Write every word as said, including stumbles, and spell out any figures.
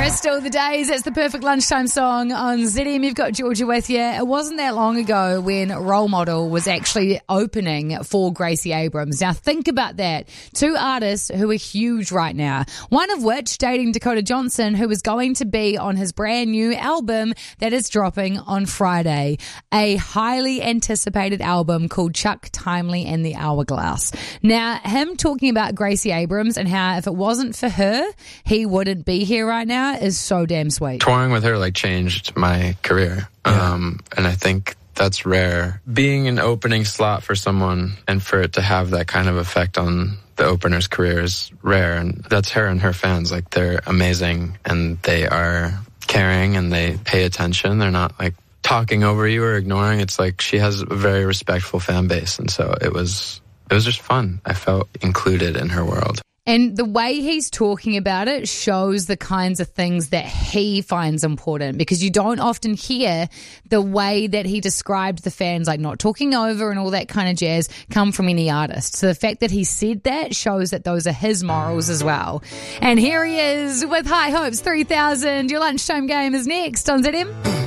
Still the days. It's the perfect lunchtime song on Z M. You've got Georgia with you. It wasn't that long ago when Role Model was actually opening for Gracie Abrams. Now think about that. Two artists who are huge right now. One of which dating Dakota Johnson, who is going to be on his brand new album that is dropping on Friday. A highly anticipated album called Chuck Timely and the Hourglass. Now, him talking about Gracie Abrams and how if it wasn't for her, he wouldn't be here right now is so damn sweet. Touring with her like changed my career. Yeah. Um, and I think that's rare. Being an opening slot for someone and for it to have that kind of effect on the opener's career is rare. And that's her and her fans. Like, they're amazing and they are caring and they pay attention. They're not like talking over you or ignoring. It's like she has a very respectful fan base. And so it was, it was just fun. I felt included in her world. And the way he's talking about it shows the kinds of things that he finds important, because you don't often hear the way that he described the fans, like not talking over and all that kind of jazz, come from any artist. So the fact that he said that shows that those are his morals as well. And here he is with High Hopes three thousand. Your lunchtime game is next on Z M.